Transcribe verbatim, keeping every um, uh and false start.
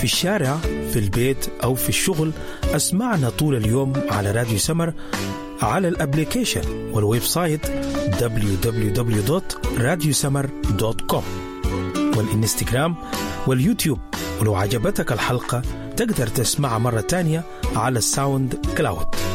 في الشارع، في البيت أو في الشغل، اسمعنا طول اليوم على راديو سمر على الابليكيشن والويب سايت دبليو دبليو دبليو دوت راديو سمر دوت كوم والإنستغرام واليوتيوب. ولو عجبتك الحلقة تقدر تسمعها مرة تانية على الساوند كلاود.